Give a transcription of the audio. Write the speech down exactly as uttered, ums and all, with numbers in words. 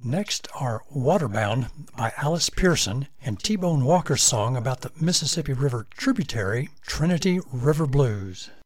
Next are Waterbound by Alice Pearson and T-Bone Walker's song about the Mississippi River tributary, Trinity River Blues.